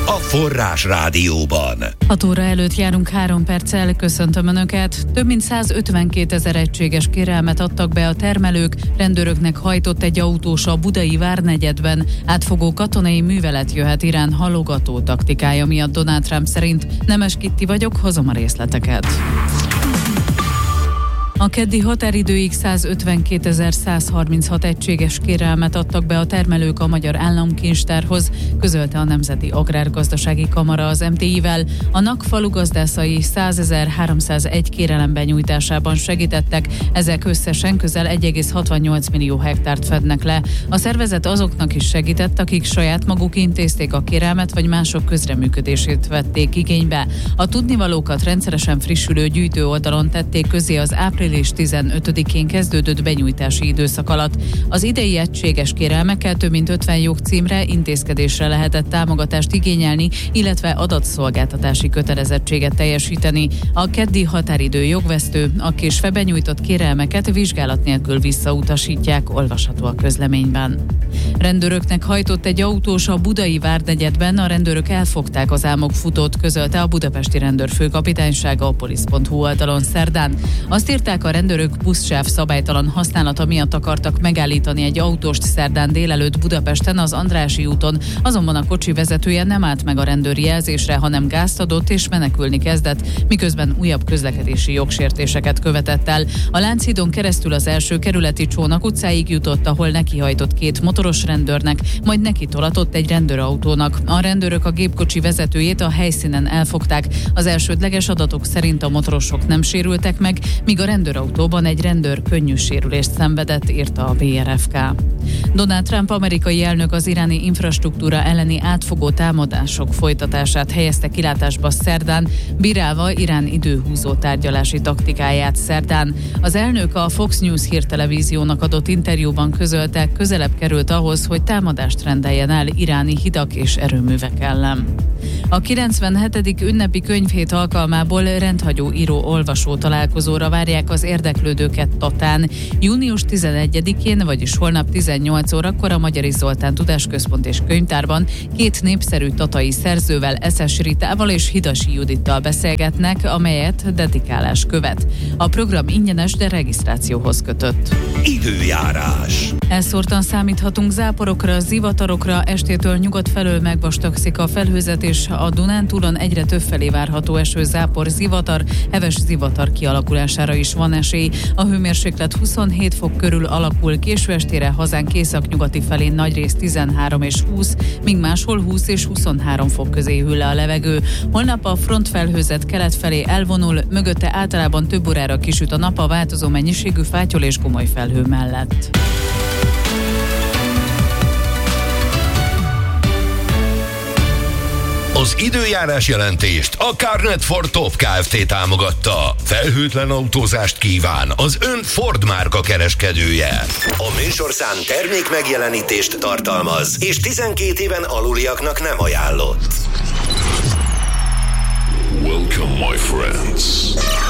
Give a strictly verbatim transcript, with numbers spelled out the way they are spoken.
a Forrás Rádióban. hat óra előtt járunk három perccel, köszöntöm Önöket. Több mint százötvenkétezer egységes kérelmet adtak be a termelők, rendőröknek hajtott egy autós a budai várnegyedben. Átfogó katonai művelet jöhet Irán halogató taktikája miatt Donald Trump szerint. Nemes Kitti vagyok, hozom a részleteket. A keddi határidőig százötvenkétezer-százharminchat egységes kérelmet adtak be a termelők a Magyar Államkincstárhoz, közölte a Nemzeti Agrárgazdasági Kamara az em té i-vel. A NAK falugazdászai százezer-háromszázegy kérelem benyújtásában segítettek, ezek összesen közel egy egész hatvannyolc millió hektárt fednek le. A szervezet azoknak is segített, akik saját maguk intézték a kérelmet, vagy mások közreműködését vették igénybe. A tudnivalókat rendszeresen frissülő gyűjtő oldalon tették közé az április tizenötödikén kezdődött benyújtási időszak alatt. Az idei egységes kérelmekkel több mint ötven jogcímre, intézkedésre lehetett támogatást igényelni, illetve adatszolgáltatási kötelezettséget teljesíteni. A keddi határidő jogvesztő, a késve benyújtott kérelmeket vizsgálat nélkül visszautasítják, olvasható a közleményben. Rendőröknek hajtott egy autós a budai várnegyedben, a rendőrök elfogták az álmokfutót, közölte a budapesti rendőrfőkapitánysága a polisz pont hu oldalon szerdán. Azt írták, a rendőrök buszsáv szabálytalan használata miatt akartak megállítani egy autóst szerdán délelőtt Budapesten az Andrássy úton, azonban a kocsi vezetője nem állt meg a rendőri jelzésre, hanem gázt adott és menekülni kezdett, miközben újabb közlekedési jogsértéseket követett el. A Lánchídon keresztül az első kerületi Csónak utcáig jutott, ahol nekihajtott két motoros rendőrnek, majd neki tolatott egy rendőrautónak. A rendőrök a gépkocsi vezetőjét a helyszínen elfogták. Az elsődleges adatok szerint a motorosok nem sérültek meg, míg a rendőrautóban egy rendőr könnyű sérülést szenvedett, írta a bé er ef ká. Donald Trump amerikai elnök az iráni infrastruktúra elleni átfogó támadások folytatását helyezte kilátásba szerdán, bírálva Irán időhúzó tárgyalási taktikáját szerdán. Az elnök a Fox News hírtelevíziónak adott interjúban közölte, közelebb került ahhoz, hogy támadást rendeljen el iráni hidak és erőművek ellen. A kilencvenhetedik ünnepi könyvhét alkalmából rendhagyó író-olvasó találkozóra várják az érdeklődőket Tatán. június tizenegyedikén, vagyis holnap tizennyolc órakor a Magyari Zoltán Tudásközpont és Könyvtárban két népszerű tatai szerzővel, Eszes Ritával és Hidasi Judittal beszélgetnek, amelyet dedikálás követ. A program ingyenes, de regisztrációhoz kötött. Időjárás. Elszórtan számíthatunk záporokra, zivatarokra, estétől nyugat felől megvastagszik a felhőzet, és a Dunántúlon egyre többfelé várható eső, zápor, zivatar, heves zivatar kialakulására is van esély. A hőmérséklet huszonhét fok körül alakul, késő estére hazánk északnyugati felén nagyrészt tizenhárom és húsz, míg máshol húsz és huszonhárom fok közé hűl le a levegő. Holnap a frontfelhőzet kelet felé elvonul, mögötte általában több órára kisüt a nap a változó mennyiségű fátyol és gomoly felhő mellett. Az időjárás jelentést a Carnet Ford Top Kft. Támogatta. Felhőtlen autózást kíván az ön Ford márka kereskedője. A műsorszám termék megjelenítést tartalmaz, és tizenkét éven aluliaknak nem ajánlott. Welcome, my friends.